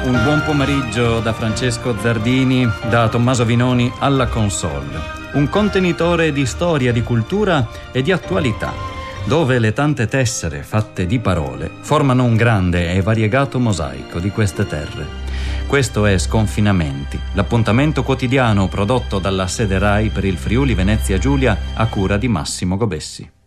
Un buon pomeriggio da Francesco Zardini, da Tommaso Vinoni alla console. Un contenitore di storia, di cultura e di attualità, dove le tante tessere fatte di parole formano un grande e variegato mosaico di queste terre. Questo è Sconfinamenti, l'appuntamento quotidiano prodotto dalla sede RAI per il Friuli Venezia Giulia a cura di Massimo Gobessi.